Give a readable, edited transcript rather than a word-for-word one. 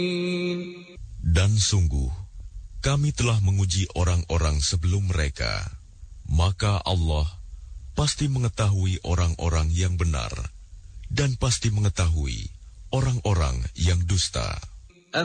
Dan sungguh, kami telah menguji orang-orang sebelum mereka, maka Allah pasti mengetahui orang-orang yang benar, dan pasti mengetahui orang-orang yang dusta.